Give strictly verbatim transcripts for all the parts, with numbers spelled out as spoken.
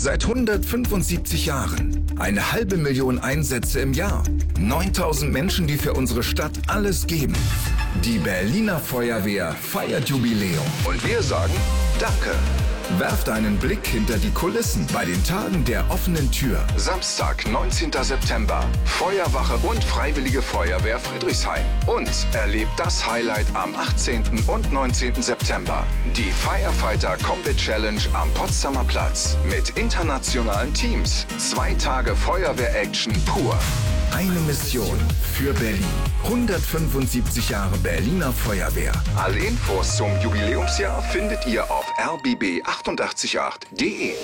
Seit hundertfünfundsiebzig Jahren. Eine halbe Million Einsätze im Jahr. neuntausend Menschen, die für unsere Stadt alles geben. Die Berliner Feuerwehr feiert Jubiläum. Und wir sagen Danke. Werft einen Blick hinter die Kulissen bei den Tagen der offenen Tür. Samstag, neunzehnten September. Feuerwache und Freiwillige Feuerwehr Friedrichshain. Und erlebt das Highlight am achtzehnten und neunzehnten September. Die Firefighter Combat Challenge am Potsdamer Platz. Mit internationalen Teams. Zwei Tage Feuerwehr-Action pur. Eine Mission für Berlin. hundertfünfundsiebzig Jahre Berliner Feuerwehr. Alle Infos zum Jubiläumsjahr findet ihr auf r b b achtundachtzig Punkt acht punkt d e.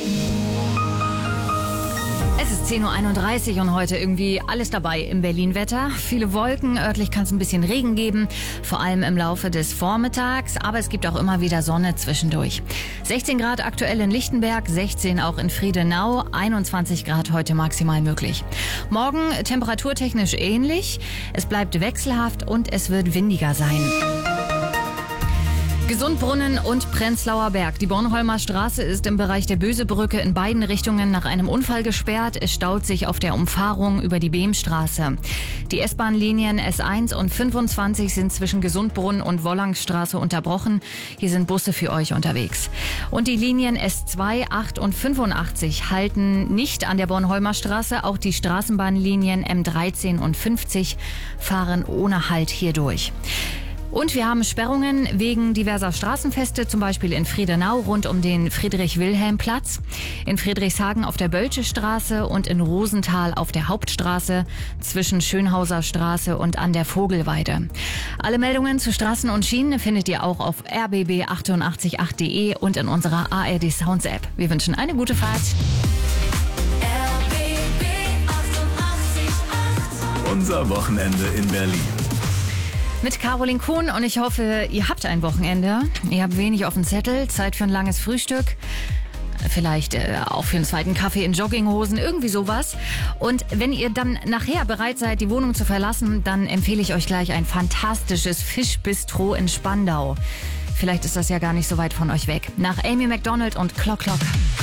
Es ist zehn Uhr einunddreißig und heute irgendwie alles dabei im Berlin-Wetter. Viele Wolken, örtlich kann es ein bisschen Regen geben, vor allem im Laufe des Vormittags, aber es gibt auch immer wieder Sonne zwischendurch. sechzehn Grad aktuell in Lichtenberg, sechzehn auch in Friedenau, einundzwanzig Grad heute maximal möglich. Morgen temperaturtechnisch ähnlich, es bleibt wechselhaft und es wird windiger sein. Gesundbrunnen und Prenzlauer Berg. Die Bornholmer Straße ist im Bereich der Bösebrücke in beiden Richtungen nach einem Unfall gesperrt. Es staut sich auf der Umfahrung über die Beemstraße. Die S-Bahn-Linien S eins und fünfundzwanzig sind zwischen Gesundbrunnen und Wollangstraße unterbrochen. Hier sind Busse für euch unterwegs. Und die Linien S zwei, acht und fünfundachtzig halten nicht an der Bornholmer Straße. Auch die Straßenbahnlinien M dreizehn und fünfzig fahren ohne Halt hier durch. Und wir haben Sperrungen wegen diverser Straßenfeste, zum Beispiel in Friedenau rund um den Friedrich-Wilhelm-Platz, in Friedrichshagen auf der Bölsche Straße und in Rosenthal auf der Hauptstraße zwischen Schönhauser Straße und an der Vogelweide. Alle Meldungen zu Straßen und Schienen findet ihr auch auf r b b achtundachtzig Punkt acht punkt d e und in unserer A R D Sounds App. Wir wünschen eine gute Fahrt. R B B achtundachtzig Punkt acht. Unser Wochenende in Berlin. Mit Caroline Kuhn und ich hoffe, ihr habt ein Wochenende. Ihr habt wenig auf dem Zettel, Zeit für ein langes Frühstück. Vielleicht äh, auch für einen zweiten Kaffee in Jogginghosen, irgendwie sowas. Und wenn ihr dann nachher bereit seid, die Wohnung zu verlassen, dann empfehle ich euch gleich ein fantastisches Fischbistro in Spandau. Vielleicht ist das ja gar nicht so weit von euch weg. Nach Amy Macdonald und Clock Clock.